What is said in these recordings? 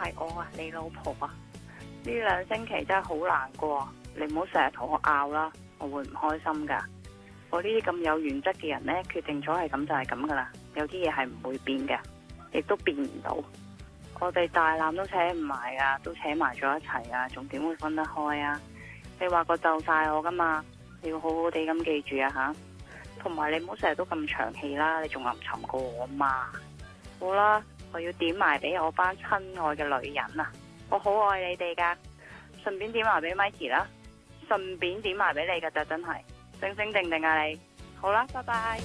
係我啊，你老婆啊。呢2星期真係好難過，你唔好成日同我拗啦，我會唔開心噶。我呢啲咁有原則嘅人呢，決定咗係咁就係咁噶啦，有啲嘢係唔會變嘅，亦都變唔到。我哋大纜都扯唔埋啊，都扯埋咗一齊啊，仲點會分得開啊？你話過就晒我噶嘛，你要好好地咁記住啊吓。同埋你唔好成日都咁長氣啦，你仲暗沉過我嘛。好啦，我要點埋俾我班親愛嘅女人啊，我好愛你哋噶，順便點埋俾 Mikey 啦，順便點埋俾你噶咋，真係醒醒定定啊你。好啦，拜拜。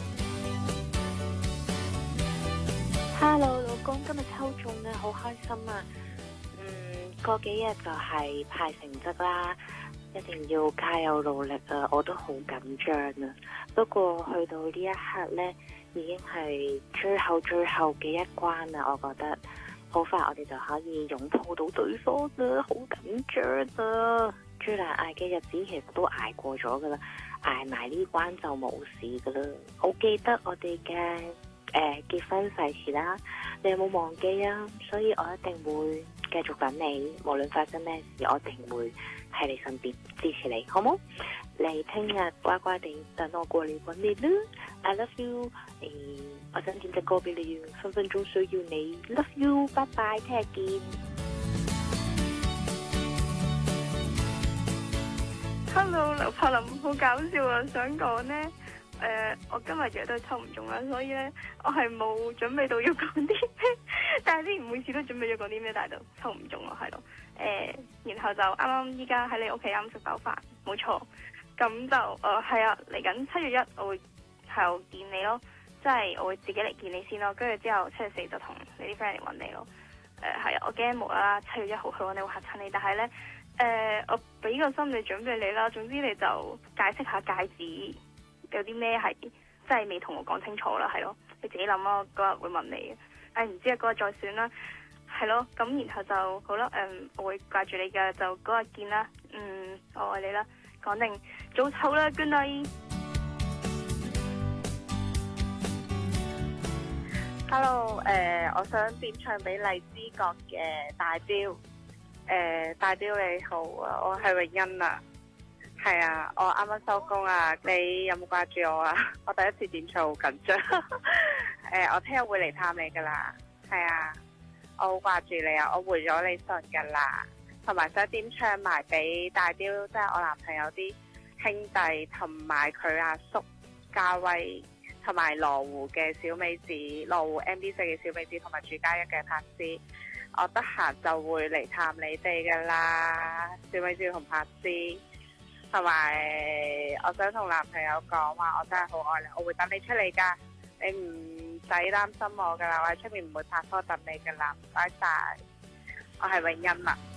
Hello， 老公，今日抽中咧，好開心啊！過幾日就係派成績啦，一定要加油努力啊！我都好緊張啊，不過去到呢一刻咧，已經係最後嘅一關啦。我覺得好快我哋就可以擁抱到對方啦，好緊張啊！最難捱嘅日子其實都捱過咗噶啦，捱埋呢關就冇事噶啦。好記得我哋嘅結婚誓詞啦，你有冇忘記啊？所以我一定會繼續等你，無論發生咩事，我一定會喺你身邊支持你，好冇？你聽日乖乖地等我過嚟搵你啦 ，I love you。我想點隻歌俾你，分分鐘需要你 ，love you， 拜拜，聽日見。 Hello， 劉柏霖，好搞笑啊！想講呢，我今日亦都抽唔中啦，所以呢，我係冇準備到要講啲咩，但係呢每次都準備咗講啲咩，但係就抽唔中咯，係咯。然後就啱啱依家喺你屋企啱食飽飯，冇錯。咁就係啊，嚟緊7月1我會係見你咯，即係我會自己嚟見你先咯，跟住之後7月4就同你啲 friend 嚟揾你咯。係啊，我驚無啦啦7月1號去揾你會嚇親你，但係呢。我俾個心理準備你啦。總之你就解釋下戒指有啲咩係真係未同我講清楚啦，係咯，你自己諗咯。嗰日會問你嘅，唔知啊，嗰日再算啦，係咯。咁然後就好啦，我會掛住你嘅，就嗰日見啦。我愛你啦，講定早唞啦，Good night。 Hello，我想點唱俾荔枝角嘅大標。大標你好啊，我係永欣啊，係啊，我啱啱收工啊，你有冇掛住我啊？我第一次點唱好緊張，我聽日會嚟探你噶啦，係啊，我好掛住你啊，我回咗你信噶啦，同埋想點唱埋俾大標，即係我男朋友啲兄弟同埋佢阿叔嘉威，同埋羅湖嘅小美子，羅湖 MB4嘅小美子，同埋住家一嘅柏斯。我得閒就會嚟探你哋噶啦，小美子同柏斯，同埋我想同男朋友講話，我真係好愛你，我會等你出嚟噶，你唔使擔心我噶啦，我喺出面唔會拍拖等你噶啦，唔該晒，我係永欣啊。